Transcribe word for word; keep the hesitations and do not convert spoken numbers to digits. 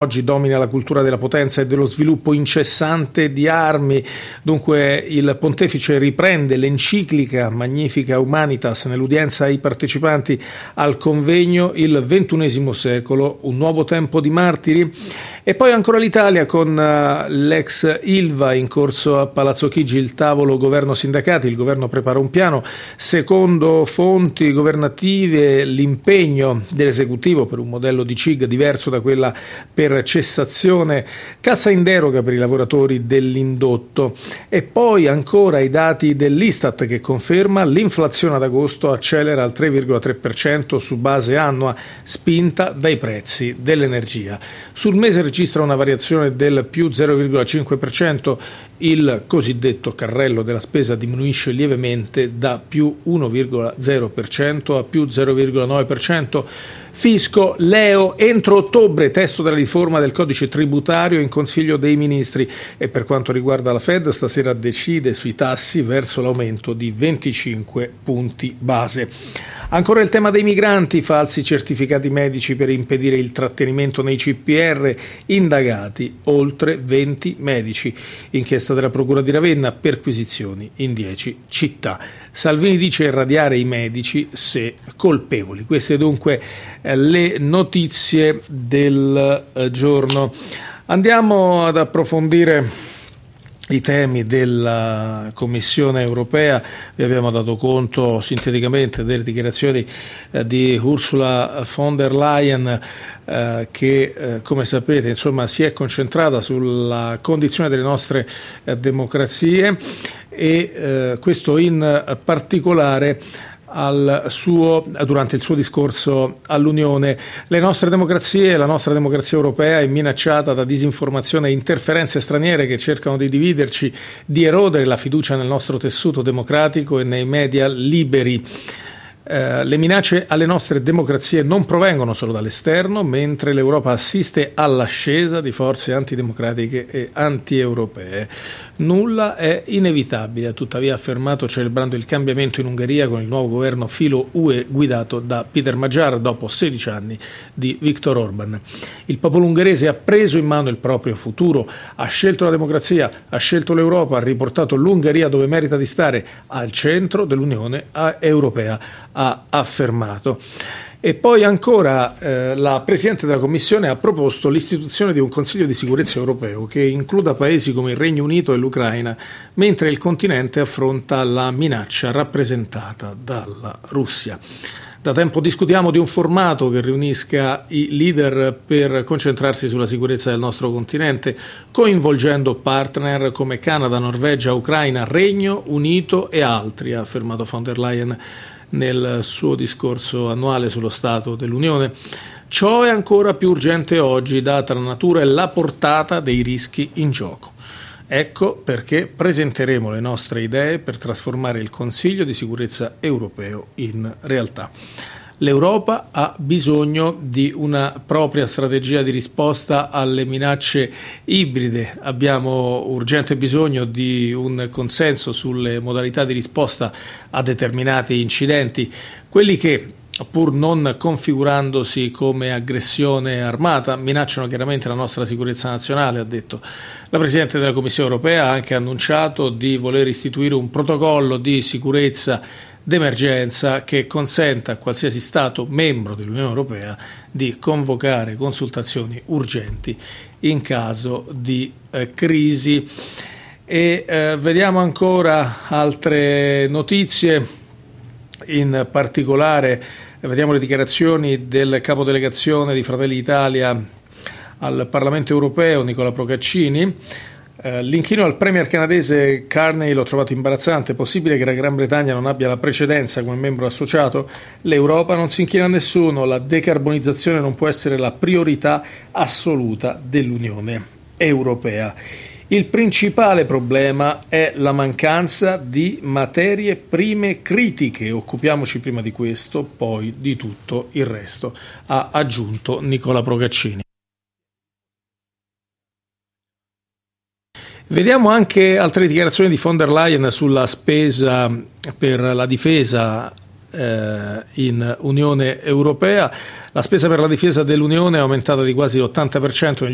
Oggi domina la cultura della potenza e dello sviluppo incessante di armi. Dunque il pontefice riprende l'enciclica Magnifica Humanitas nell'udienza ai partecipanti al convegno Il ventunesimo secolo, un nuovo tempo di martiri. E poi ancora l'Italia con l'ex Ilva in corso a Palazzo Chigi, il tavolo governo-sindacati. Il governo prepara un piano. Secondo fonti governative, l'impegno dell'esecutivo per un modello di C I G diverso da quella per cessazione, cassa in deroga per i lavoratori dell'indotto. E poi ancora i dati dell'Istat che conferma l'inflazione ad agosto accelera al tre virgola tre per cento su base annua, spinta dai prezzi dell'energia. Sul mese registra una variazione del più zero virgola cinque per cento, il cosiddetto carrello della spesa diminuisce lievemente da più uno virgola zero per cento a più zero virgola nove per cento. Fisco, Leo, entro ottobre, testo della riforma del codice tributario in Consiglio dei Ministri. E per quanto riguarda la Fed, stasera decide sui tassi verso l'aumento di venticinque punti base. Ancora il tema dei migranti, falsi certificati medici per impedire il trattenimento nei C P R, indagati oltre venti medici. Inchiesta della Procura di Ravenna, perquisizioni in dieci città. Salvini dice irradiare i medici se colpevoli. Queste dunque eh, le notizie del eh, giorno. Andiamo ad approfondire i temi della Commissione europea. Vi abbiamo dato conto sinteticamente delle dichiarazioni eh, di Ursula von der Leyen eh, che eh, come sapete insomma si è concentrata sulla condizione delle nostre eh, democrazie e eh, questo in particolare al suo, durante il suo discorso all'Unione. Le nostre democrazie, la nostra democrazia europea è minacciata da disinformazione e interferenze straniere che cercano di dividerci, di erodere la fiducia nel nostro tessuto democratico e nei media liberi. Eh, le minacce alle nostre democrazie non provengono solo dall'esterno, mentre l'Europa assiste all'ascesa di forze antidemocratiche e antieuropee. Nulla è inevitabile, ha tuttavia affermato celebrando il cambiamento in Ungheria con il nuovo governo filo U E guidato da Peter Magyar dopo sedici anni di Viktor Orban. Il popolo ungherese ha preso in mano il proprio futuro, ha scelto la democrazia, ha scelto l'Europa, ha riportato l'Ungheria dove merita di stare, al centro dell'Unione Europea, ha affermato. E poi ancora eh, la Presidente della Commissione ha proposto l'istituzione di un Consiglio di sicurezza europeo che includa paesi come il Regno Unito e l'Ucraina, mentre il continente affronta la minaccia rappresentata dalla Russia. Da tempo discutiamo di un formato che riunisca i leader per concentrarsi sulla sicurezza del nostro continente, coinvolgendo partner come Canada, Norvegia, Ucraina, Regno Unito e altri, ha affermato von der Leyen nel suo discorso annuale sullo Stato dell'Unione. Ciò è ancora più urgente oggi, data la natura e la portata dei rischi in gioco. Ecco perché presenteremo le nostre idee per trasformare il Consiglio di sicurezza europeo in realtà. L'Europa ha bisogno di una propria strategia di risposta alle minacce ibride. Abbiamo urgente bisogno di un consenso sulle modalità di risposta a determinati incidenti, quelli che, pur non configurandosi come aggressione armata, minacciano chiaramente la nostra sicurezza nazionale, ha detto. La Presidente della Commissione europea ha anche annunciato di voler istituire un protocollo di sicurezza d'emergenza che consenta a qualsiasi Stato membro dell'Unione Europea di convocare consultazioni urgenti in caso di eh, crisi. E eh, vediamo ancora altre notizie, in particolare vediamo le dichiarazioni del capodelegazione di Fratelli d'Italia al Parlamento europeo, Nicola Procaccini. Uh, l'inchino al premier canadese Carney l'ho trovato imbarazzante. È possibile che la Gran Bretagna non abbia la precedenza come membro associato? L'Europa non si inchina a nessuno, la decarbonizzazione non può essere la priorità assoluta dell'Unione Europea. Il principale problema è la mancanza di materie prime critiche. Occupiamoci prima di questo, poi di tutto il resto, ha aggiunto Nicola Procaccini. Vediamo anche altre dichiarazioni di von der Leyen sulla spesa per la difesa eh, in Unione Europea. La spesa per la difesa dell'Unione è aumentata di quasi l'ottanta per cento negli